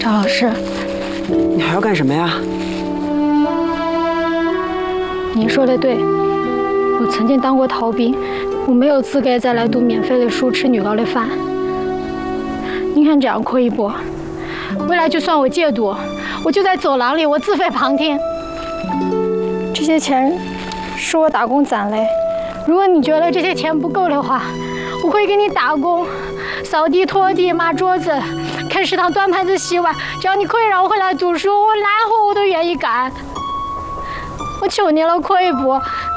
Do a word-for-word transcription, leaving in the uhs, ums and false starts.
赵老师， 你还要干什么呀？ 您说的对，我曾经当过逃兵，我没有资格再来读免费的书，吃女高的饭。您看这样亏一波，未来就算我戒毒，我就在走廊里，我自费旁听。这些钱是我打工攒来，如果你觉得这些钱不够的话，我会给你打工，扫地、拖地、抹桌子，看食堂端盘子、洗碗，只要你可以让我回来读书，我哪活我都愿意干。我求你了，可以不？